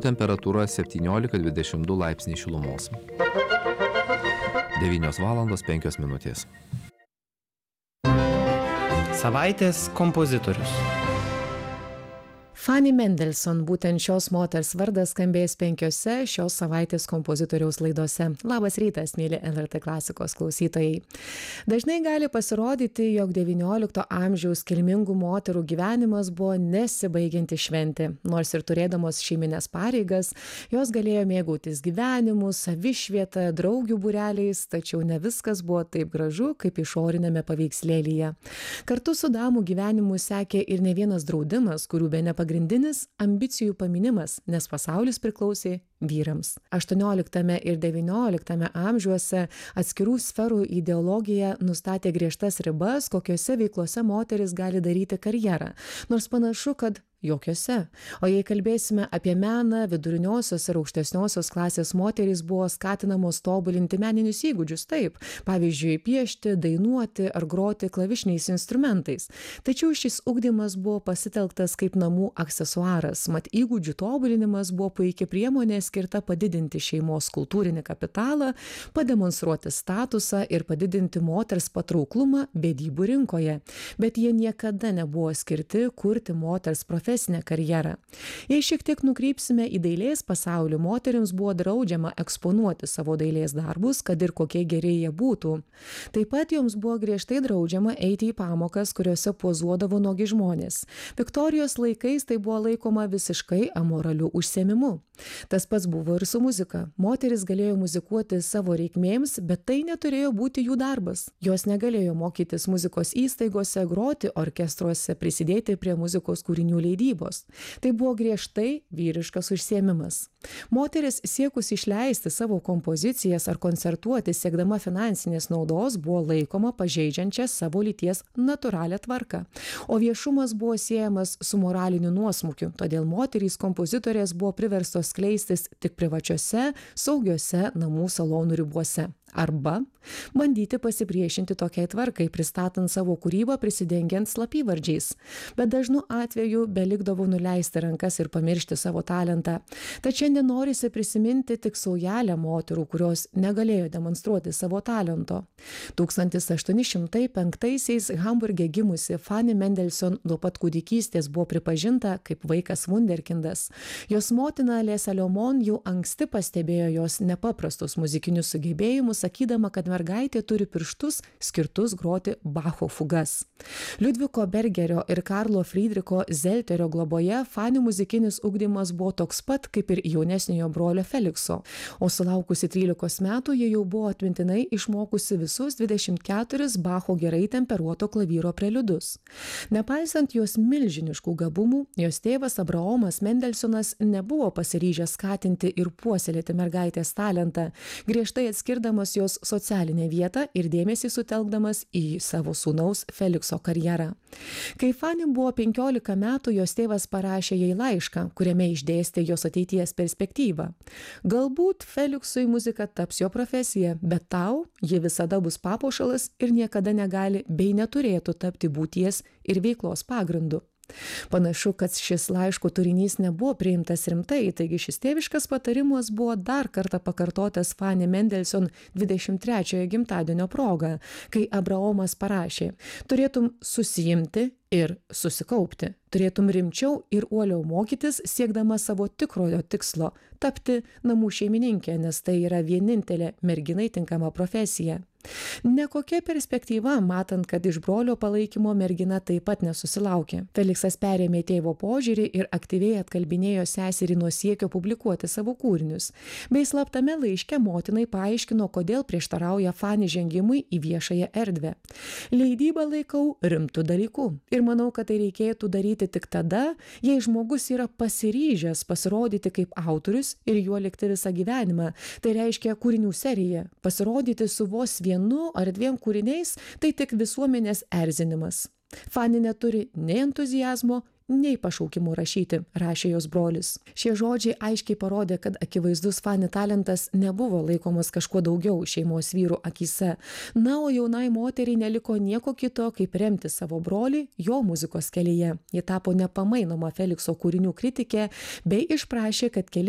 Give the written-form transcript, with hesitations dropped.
temperatūra 17–22 laipsniai šilumos. 9:05 min. Savaitės kompozitorius. Fanny Mendelssohn, būtent šios moters vardas skambės 5 šios savaitės kompozitoriaus laidose. Labas rytas, mėly LRT klasikos klausytojai. Dažnai gali pasirodyti, jog XIX amžiaus kilmingų moterų gyvenimas buvo nesibaigianti šventė. Nors ir turėdamos šeiminės pareigas, jos galėjo mėgautis gyvenimu, savišvieta, draugių būreliais, tačiau ne viskas buvo taip gražu, kaip išorinėme paveikslėlyje. Kartu su damų gyvenimu sekė ir ne vienas draudimas, kurių bene pagrindinis ambicijų paminimas, nes pasaulis priklausė vyrams. 18 ir 19 amžiuose atskirų sferų ideologija nustatė griežtas ribas, kokiose veiklose moteris gali daryti karjerą, nors panašu, kad jokiose. O jei kalbėsime apie meną, viduriniosios ir aukštesniosios klasės moterys buvo skatinamos tobulinti meninius įgūdžius, taip, pavyzdžiui, piešti, dainuoti ar groti klavišiniais instrumentais. Tačiau šis ugdymas buvo pasitelktas kaip namų aksesuaras, mat įgūdžių tobulinimas buvo puikia priemonė skirta padidinti šeimos kultūrinį kapitalą, pademonstruoti statusą ir padidinti moters patrauklumą vedybų rinkoje. Bet jie niekada nebuvo skirti kurti moters profesinę karjerą. Jei šiek tiek nukrypsime į dailės pasaulį, moterims buvo draudžiama eksponuoti savo dailės darbus, kad ir kokie geri jie būtų. Taip pat joms buvo griežtai draudžiama eiti į pamokas, kuriuose pozuodavo nuogi žmonės. Viktorijos laikais tai buvo laikoma visiškai amoraliu užsiėmimu. Tas pats buvo ir su muzika. Moteris galėjo muzikuoti savo reikmėms, bet tai neturėjo būti jų darbas. Jos negalėjo mokytis muzikos įstaigose, groti orkestruose, prisidėti prie muzikos kūrinių leidybos. Tai buvo griežtai vyriškas užsiėmimas. Moteris siekus išleisti savo kompozicijas ar koncertuoti siekdama finansinės naudos buvo laikoma pažeidžiančia savo lyties natūralią tvarką. O viešumas buvo siejamas su moraliniu nuosmukiu, todėl moterys kompozitorės buvo priverstos skleistis tik privačiose, saugiose namų salonų ribose. Arba bandyti pasipriešinti tokiai tvarkai, pristatant savo kūrybą prisidengiant slapyvardžiais. Bet dažnu atveju belikdavo nuleisti rankas ir pamiršti savo talentą. Tačiau nenorisi prisiminti tik saujelę moterų, kurios negalėjo demonstruoti savo talento. 1805-aisiais Hamburge gimusi Fanny Mendelssohn nuo pat kūdikystės buvo pripažinta kaip vaikas wunderkindas. Jos motina Lėsa Liomon jau anksti pastebėjo jos nepaprastus muzikinius sugebėjimus, sakydama, kad mergaitė turi pirštus skirtus groti Bacho fugas. Liudviko Bergerio ir Karlo Friedricho Zelterio globoje Fanny muzikinis ugdymas buvo toks pat kaip ir jaunesniojo brolio Felikso, o sulaukusi 13 metų jie jau buvo atmintinai išmokusi visus 24 Bacho gerai temperuoto klavyro preliudus. Nepaisant jos milžiniškų gabumų, jos tėvas Abraomas Mendelssohnas nebuvo pasiryžęs skatinti ir puoselėti mergaitės talentą, griežtai atskirdamas jos socialinę vietą ir dėmesį sutelkdamas į savo sūnaus Felikso karjerą. Kai Fanny buvo 15 metų, jos tėvas parašė jai laišką, kuriame išdėstė jos ateities perspektyvą. Galbūt Feliksui muzika taps jo profesija, bet tau ji visada bus papuošalas ir niekada negali bei neturėtų tapti būties ir veiklos pagrindu. Panašu, kad šis laiško turinys nebuvo priimtas rimtai, taigi šis tėviškas patarimas buvo dar kartą pakartotas Fanny Mendelssohn 23 gimtadienio proga, kai Abraomas parašė: turėtum susiimti ir susikaupti, turėtum rimčiau ir uoliau mokytis, siekdama savo tikrojo tikslo – tapti namų šeimininkė, nes tai yra vienintelė merginai tinkama profesija. Nekokia perspektyva, matant, kad iš brolio palaikymo mergina taip pat nesusilaukė. Feliksas perėmė tėvo požiūrį ir aktyviai atkalbinėjo seserį nuo siekio publikuoti savo kūrinius. Bei slaptame laiške motinai paaiškino, kodėl prieštarauja Fanny žengimui į viešąją erdvę. Leidybą laikau rimtu dalyku ir manau, kad tai reikėtų daryti tik tada, jei žmogus yra pasiryžęs pasirodyti kaip autorius ir juo likti visą gyvenimą. Tai reiškia kūrinių seriją. Pasirodyti su vos vienu ar dviem kūriniais – tai tik visuomenės erzinimas. Fanny neturi nei entuziazmo, nei pašaukimo rašyti, rašė jos brolis. Šie žodžiai aiškiai parodė, kad akivaizdus Fanny talentas nebuvo laikomas kažkuo daugiau šeimos vyrų akyse. Na, o jaunai moteriai neliko nieko kito, kaip remti savo brolį jo muzikos kelyje. Ji tapo nepamainoma Felikso kūrinių kritikė bei išprašė, kad keli